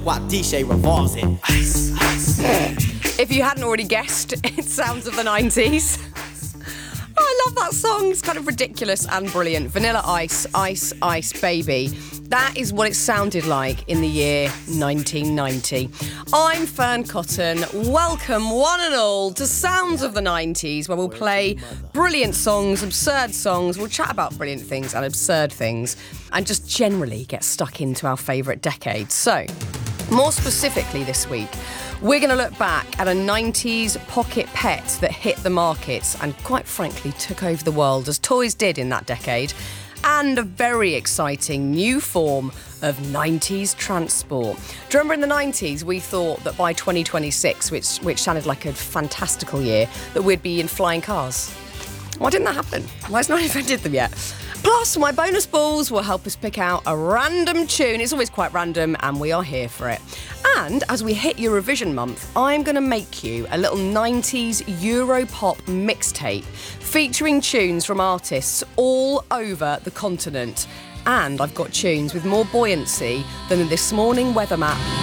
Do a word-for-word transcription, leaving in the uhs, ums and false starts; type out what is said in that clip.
While D J revolves it. Ice, ice. If you hadn't already guessed, it's Sounds of the nineties. Oh, I love that song. It's kind of ridiculous and brilliant. Vanilla Ice, Ice, Ice Baby. That is what it sounded like in the year nineteen ninety. I'm Fern Cotton. Welcome, one and all, to Sounds of the nineties, where we'll play brilliant songs, absurd songs. We'll chat about brilliant things and absurd things, and just generally get stuck into our favourite decades. So, more specifically this week, we're going to look back at a nineties pocket pet that hit the markets and, quite frankly, took over the world, as toys did in that decade, and a very exciting new form of nineties transport. Do you remember in the nineties we thought that by twenty twenty-six, which which sounded like a fantastical year, that we'd be in flying cars? Why didn't that happen? Why has no one invented them yet? Plus, my bonus balls will help us pick out a random tune. It's always quite random, and we are here for it. And as we hit Eurovision month, I'm going to make you a little nineties Europop mixtape featuring tunes from artists all over the continent. And I've got tunes with more buoyancy than the This Morning weather map.